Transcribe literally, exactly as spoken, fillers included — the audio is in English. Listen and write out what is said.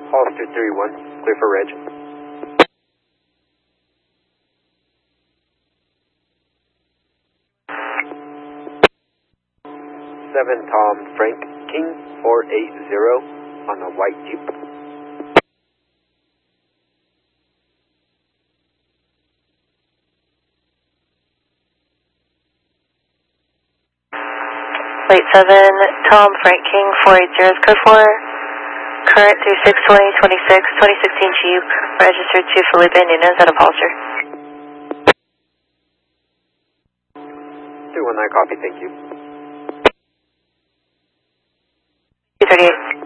Hollister three one, clear for reg. seven Tom Frank King four eight zero on a white Jeep. Wait seven Tom Frank King four eight zero is code four. Current three six twenty twenty-six twenty sixteen Jeep registered to Felipe Nunez out of Hollister. three one nine, copy, thank you. two thirty-eight.